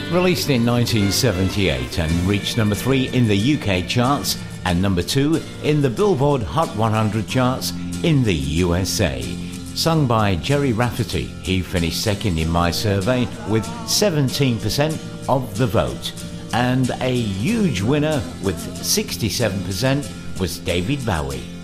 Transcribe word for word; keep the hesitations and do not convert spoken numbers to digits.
Released in nineteen seventy-eight and reached number three in the U K charts and number two in the Billboard Hot one hundred charts in the U S A. Sung by Gerry Rafferty, he finished second in my survey with seventeen percent of the vote. And a huge winner with sixty-seven percent was David Bowie.